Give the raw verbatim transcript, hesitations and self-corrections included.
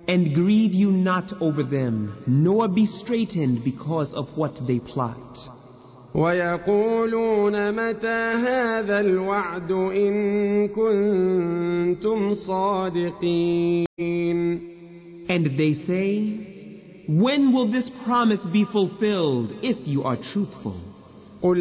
And grieve you not over them, nor be straitened because of what they plot. ويقولون متى هذا الوعد إن كنتم صادقين. And they say, when will this promise be fulfilled if you are truthful?